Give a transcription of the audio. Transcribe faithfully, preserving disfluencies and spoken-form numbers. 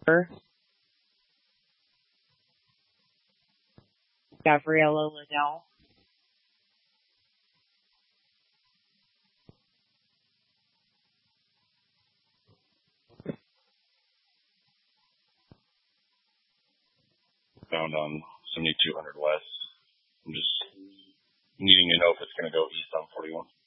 Gabriella Liddell. Found on seventy-two hundred West. I'm just needing to know if it's going to go east on forty-one.